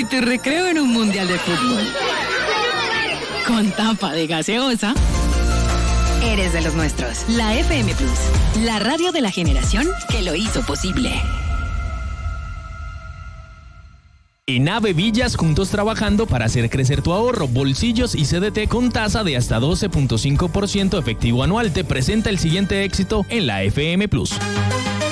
tu recreo en un mundial de fútbol. Con tapa de gaseosa. Eres de los nuestros. La FM Plus, la radio de la generación que lo hizo posible. En AVE Villas, juntos trabajando para hacer crecer tu ahorro, bolsillos y CDT con tasa de hasta 12.5% efectivo anual. Te presenta el siguiente éxito en la FM Plus.